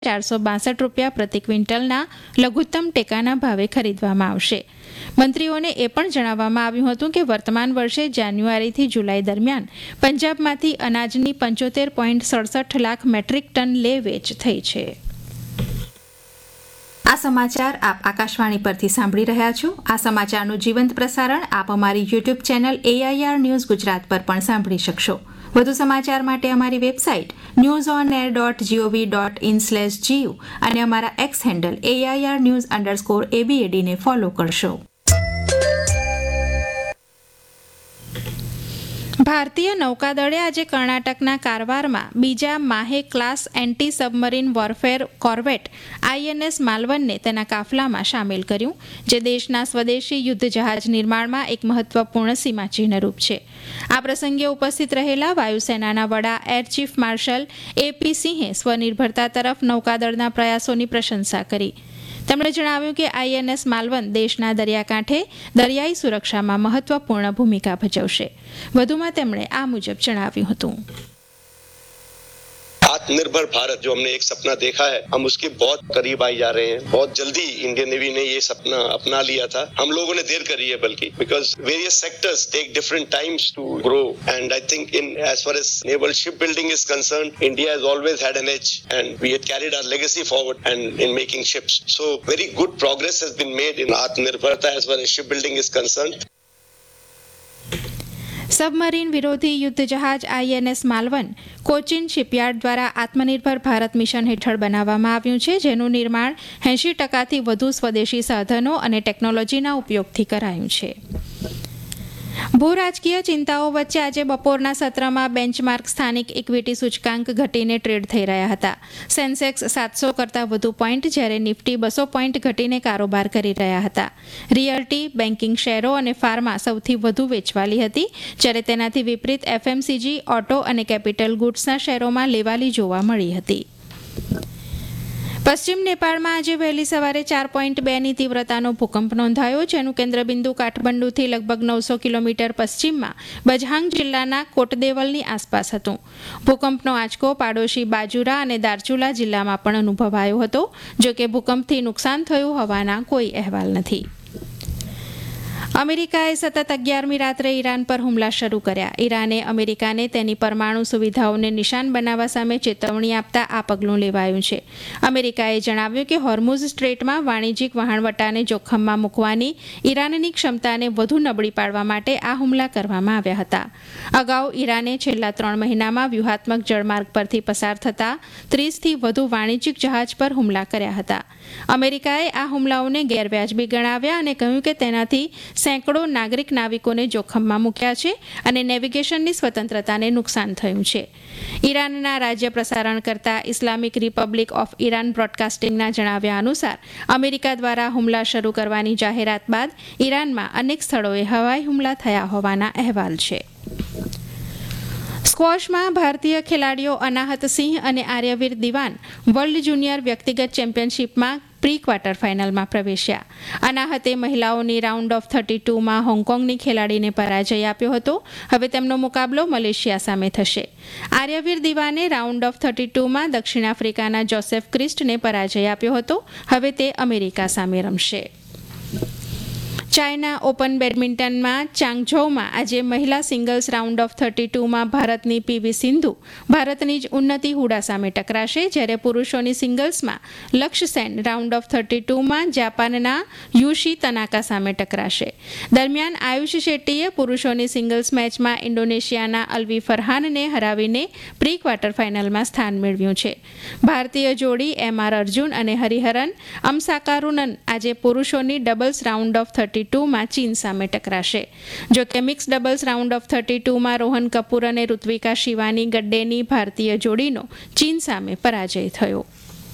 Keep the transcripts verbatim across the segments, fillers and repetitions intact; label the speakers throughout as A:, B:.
A: ચારસો બાસઠ રૂપિયા પ્રતિ ક્વિન્ટલના લઘુત્તમ ટેકાના ભાવે ખરીદવામાં આવશે. મંત્રીઓને એ પણ જણાવવામાં આવ્યું હતું કે વર્તમાન વર્ષે જાન્યુઆરીથી જુલાઈ દરમિયાન પંજાબમાંથી અનાજની પંચોતેર પોઈન્ટ સડસઠ લાખ મેટ્રિક ટન લે વેચ થઈ છે. આ સમાચાર આપ આકાશવાણી પરથી સાંભળી રહ્યા છો. આ સમાચારનું જીવંત પ્રસારણ આપ અમારી YouTube channel AIR news Gujarat પર પણ સાંભળી શકશો. વધુ સમાચાર માટે અમારી website news on air dot GOV dot in slash GU અને અમારા x handle AIR news underscore એબીએડીને follow કરશો. ભારતીય નૌકાદળે આજે કર્ણાટકના કારવારમાં બીજા માહે class anti submarine warfare કોર્વેટ INS માલવનને તેના કાફલામાં સામેલ કર્યું, જે દેશના સ્વદેશી યુદ્ધ જહાજ નિર્માણમાં એક મહત્વપૂર્ણ સીમાચિહ્નરૂપ છે. આ પ્રસંગે ઉપસ્થિત રહેલા વાયુસેનાના વડા એર ચીફ માર્શલ એપી સિંહે સ્વનિર્ભરતા તરફ નૌકાદળના પ્રયાસોની પ્રશંસા કરી. તેમણે જણાવ્યું કે આઈએનએસ માલવન દેશના દરિયાકાંઠે દરિયાઈ સુરક્ષામાં મહત્વપૂર્ણ ભૂમિકા ભજવશે. વધુમાં તેમણે આ મુજબ જણાવ્યું હતું.
B: आत्मनिर्भर भारत जो हमने एक सपना देखा है, हम उसके बहुत करीब आई जा रहे हैं. बहुत जल्दी इंडियन नेवी ने ये सपना अपना लिया था. हम लोगों ने देर करी है बल्कि, because various sectors take different times to grow, and I think in as far as naval shipbuilding is concerned, India has always had an edge, and we had carried our legacy forward and in making ships. So very good progress has been made in Atmanirbharta as far as shipbuilding is concerned.
A: Submarine વિરોધી યુદ્ધ જહાજ INS માલવન Cochin shipyard દ્વારા આત્મનિર્ભર Bharat mission હેઠળ બનાવવામાં આવ્યું છે, જેનું નિર્માણ એંશી ટકાથી વધુ સ્વદેશી સાધનો અને ટેકનોલોજીના ઉપયોગથી કરાયું છે. ભૂ રાજકીય ચિંતાઓ વચ્ચે આજે બપોરના સત્રમાં બેન્ચમાર્ક સ્થાનિક ઇક્વિટી સૂચકાંક ઘટીને ટ્રેડ થઈ રહ્યા હતા. સેન્સેક્સ સાતસો કરતાં વધુ પોઈન્ટ, જ્યારે નિફ્ટી બસો પોઈન્ટ ઘટીને કારોબાર કરી રહ્યા હતા. રિયલ્ટી, બેન્કિંગ શેરો અને ફાર્મા સૌથી વધુ વેચવાલી હતી, જ્યારે તેનાથી વિપરીત એફએમસીજી, ઓટો અને કેપિટલ ગુડ્સના શેરોમાં લેવાલી જોવા મળી હતી. પશ્ચિમ નેપાળમાં આજે વહેલી સવારે ચાર પોઈન્ટ બેની તીવ્રતાનો ભૂકંપ નોંધાયો, જેનું કેન્દ્રબિંદુ કાઠમંડુથી લગભગ નવસો કિલોમીટર પશ્ચિમમાં બજહાંગ જિલ્લાના કોટદેવલની આસપાસ હતું. ભૂકંપનો આંચકો પાડોશી બાજુરા અને દાર્ચુલા જિલ્લામાં પણ અનુભવાયો હતો. જોકે ભૂકંપથી નુકસાન થયું હોવાના કોઈ અહેવાલ નથી. અમેરિકાએ સતત અગિયારમી રાત્રે ઈરાન પર હુમલા શરૂ કર્યા. ઈરાને અમેરિકાને તેની પરમાણુ સુવિધાઓને નિશાન બનાવવા સામે ચેતવણી આપતા આ પગલું લેવાયું છે. અમેરિકાએ જણાવ્યું કે હોર્મુઝ સ્ટ્રેટમાં વાણિજ્યિક વહાણવટાને જોખમમાં મૂકવાની ઈરાનની ક્ષમતાને વધુ નબળી પાડવા માટે આ હુમલા કરવામાં આવ્યા હતા. અગાઉ ઈરાને છેલ્લા ત્રણ મહિનામાં વ્યૂહાત્મક જળમાર્ગ પરથી પસાર થતા ત્રીસથી વધુ વાણિજ્યિક જહાજ પર હુમલા કર્યા હતા. અમેરિકાએ આ હુમલાઓને ગેરવ્યાજબી ગણાવ્યા અને કહ્યું કે તેનાથી સેંકડો નાગરિક નાવિકોને જોખમમાં મૂક્યા છે અને નેવિગેશનની સ્વતંત્રતાને નુકસાન થયું છે. ઈરાનના રાજ્ય પ્રસારણ કરતા ઇસ્લામિક રિપબ્લિક ઓફ ઈરાન બ્રોડકાસ્ટિંગના જણાવ્યા અનુસાર અમેરિકા દ્વારા હુમલા શરૂ કરવાની જાહેરાત બાદ ઈરાનમાં અનેક સ્થળોએ હવાઈ હુમલા થયા હોવાના અહેવાલ છે. સ્ક્વોશમાં ભારતીય ખેલાડીઓ અનાહત સિંહ અને આર્યવીર દિવાન વર્લ્ડ જુનિયર વ્યક્તિગત ચેમ્પિયનશિપમાં પ્રી ક્વાર્ટર ફાઇનલમાં પ્રવેશ્યા. અનાહતે મહિલાઓની રાઉન્ડ ઓફ થર્ટી ટુમાં હોંગકોંગની ખેલાડીને પરાજય આપ્યો હતો. હવે તેમનો મુકાબલો મલેશિયા સામે થશે. આર્યવીર દિવાને રાઉન્ડ ઓફ થર્ટી ટુમાં દક્ષિણ આફ્રિકાના જોસેફ ક્રિસ્ટને પરાજય આપ્યો હતો. હવે તે અમેરિકા સામે રમશે. ચાઇના ઓપન બેડમિન્ટનમાં ચાંગઝોઉમાં આજે મહિલા સિંગલ્સ રાઉન્ડ ઓફ થર્ટી ટુમાં ભારતની પીવી સિંધુ ભારતની જ ઉન્નતિ હુડા સામે ટકરાશે, જ્યારે પુરુષોની સિંગલ્સમાં લક્ષ્ય સેન રાઉન્ડ ઓફ થર્ટી ટુમાં જાપાનના યુશી તનાકા સામે ટકરાશે. દરમિયાન આયુષ શેટ્ટીએ પુરુષોની સિંગલ્સ મેચમાં ઇન્ડોનેશિયાના અલ્વી ફરહાનને હરાવીને પ્રી ક્વાર્ટર ફાઇનલમાં સ્થાન મેળવ્યું છે. ભારતીય જોડી એમ આર અર્જુન અને હરિહરન અમસાકારુનન આજે પુરુષોની ડબલ્સ રાઉન્ડ ઓફ થર્ટી ટુમાં ચીન સામે ટકરાશે. જોકે mix doubles round of thirty ટુમાં Rohan કપૂર અને ઋત્વિકા શિવાની ગડ્ડેની ભારતીય જોડીનો ચીન સામે પરાજય થયો.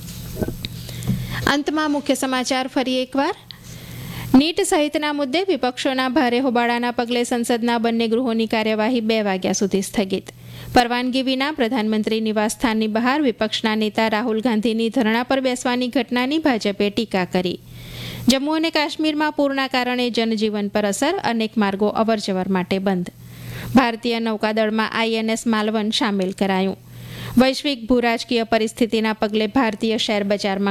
A: અંતમાં મુખ્ય સમાચાર ફરી એકવાર. નીટ સહિતના મુદ્દે વિપક્ષોના ભારે હોબાળાના પગલે સંસદના બંને ગૃહોની કાર્યવાહી બે વાગ્યા સુધી સ્થગિત. પરવાનગી વિના પ્રધાનમંત્રી નિવાસસ્થાનની બહાર વિપક્ષના નેતા રાહુલ ગાંધીની ધરણા પર બેસવાની ઘટનાની ભાજપે ટીકા કરી. જમ્મુ અને કાશ્મીરમાં પૂરના કારણે જનજીવન પર અસર, અનેક માર્ગો અવરજવર માટે બંધ. ભારતીય નૌકાદળમાં આઈએનએસ માલવન સામેલ કરાયું. વૈશ્વિક ભૂરાજકીય પરિસ્થિતિના પગલે ભારતીય શેર બજારમાં